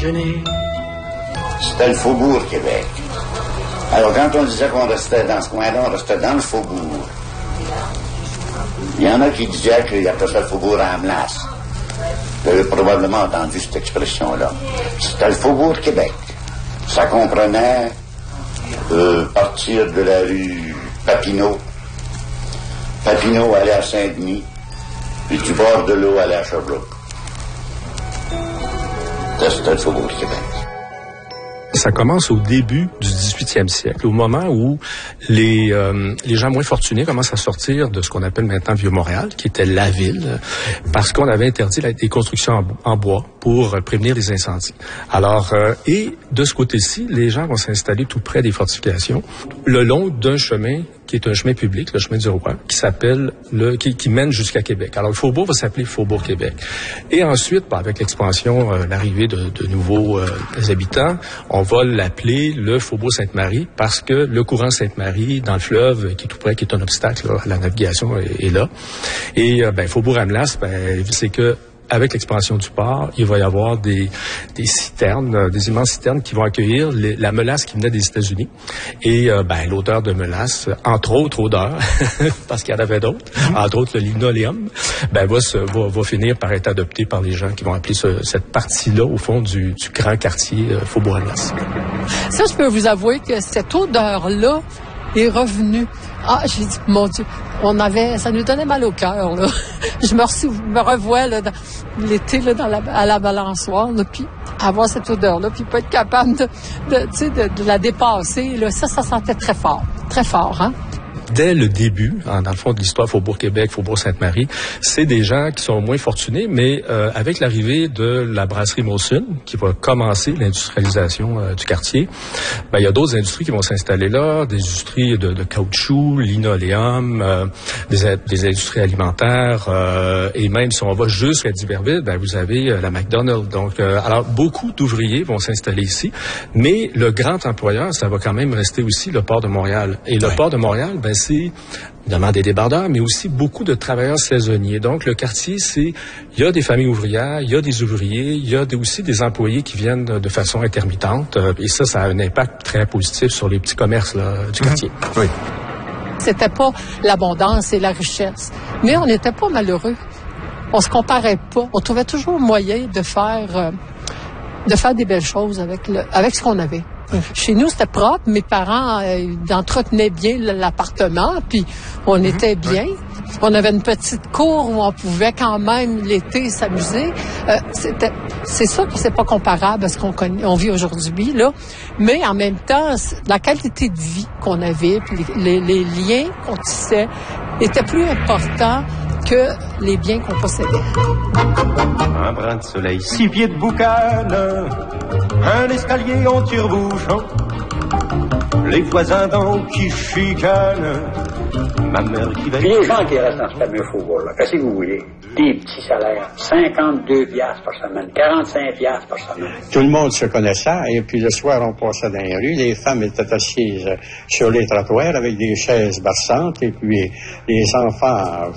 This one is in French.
déjeuner. C'était le Faubourg Québec. Alors, quand on disait qu'on restait dans ce coin-là, on restait dans le Faubourg. Il y en a qui disaient qu'il appelait ça le Faubourg à Amlas. Vous avez probablement entendu cette expression-là. C'était le Faubourg Québec. Ça comprenait partir de la rue Papineau. Papineau allait à Saint-Denis, puis du bord de l'eau allait à Sherbrooke. Ça, c'était le Faubourg Québec. Ça commence au début du 18e siècle, au moment où les gens moins fortunés commencent à sortir de ce qu'on appelle maintenant Vieux-Montréal, qui était la ville, parce qu'on avait interdit les constructions en bois pour prévenir les incendies. Alors, et de ce côté-ci, les gens vont s'installer tout près des fortifications, le long d'un chemin qui est un chemin public, le chemin du roi, qui s'appelle qui mène jusqu'à Québec. Alors, le faubourg va s'appeler Faubourg Québec. Et ensuite, avec l'expansion, l'arrivée de nouveaux habitants, on va l'appeler le Faubourg Sainte-Marie parce que le courant Sainte-Marie, dans le fleuve, qui est tout près, qui est un obstacle à la navigation, est là. Et Faubourg Amlas, c'est que avec l'expansion du port, il va y avoir des citernes, des immenses citernes qui vont accueillir la mélasse qui venait des États-Unis. Et l'odeur de mélasse, entre autres odeurs, parce qu'il y en avait d'autres, entre autres le linoléum, va finir par être adopté par les gens qui vont appeler cette partie-là, au fond, du grand quartier Faubourg Amlas. Ça, je peux vous avouer que cette odeur-là est revenue. Ah, j'ai dit, mon Dieu, ça nous donnait mal au cœur, là. Je me revois, là, l'été, là, à la balançoire, là, puis avoir cette odeur-là, puis pas être capable de la dépasser, là. Ça sentait très fort, hein. Dès le début, dans le fond de l'histoire Faubourg-Québec, Faubourg-Sainte-Marie, c'est des gens qui sont moins fortunés, mais avec l'arrivée de la brasserie Molson, qui va commencer l'industrialisation du quartier, il y a d'autres industries qui vont s'installer là, des industries de caoutchouc, linoléum, des industries alimentaires, et même si on va jusqu'à D'Iberville, vous avez la McDonald's. Donc, alors, beaucoup d'ouvriers vont s'installer ici, mais le grand employeur, ça va quand même rester aussi le port de Montréal. Et le port de Montréal, c'est évidemment des débardeurs, mais aussi beaucoup de travailleurs saisonniers. Donc, le quartier, il y a des familles ouvrières, il y a des ouvriers, il y a aussi des employés qui viennent de façon intermittente. Et ça a un impact très positif sur les petits commerces là, du quartier. Oui. C'était pas l'abondance et la richesse, mais on n'était pas malheureux. On se comparait pas. On trouvait toujours moyen de faire des belles choses avec ce qu'on avait. Chez nous, c'était propre. Mes parents entretenaient bien l'appartement, puis on était bien. On avait une petite cour où on pouvait quand même l'été s'amuser. C'est sûr que c'est pas comparable à ce qu'on vit aujourd'hui, là. Mais en même temps, la qualité de vie qu'on avait, puis les liens qu'on tissait étaient plus importants que les biens qu'on possédait. Un brin de soleil, 6 pieds de boucane, un escalier en tire-bouchon, les voisins donc qui chicanent, ma mère qui va... Puis les gens qui restent dans ce fameux faubourg-là, qu'est-ce que vous voulez? Des petits salaires, 52 piastres par semaine, 45 piastres par semaine. Tout le monde se connaissait, et puis le soir, on passait dans les rues, les femmes étaient assises sur les trottoirs avec des chaises berçantes, et puis les enfants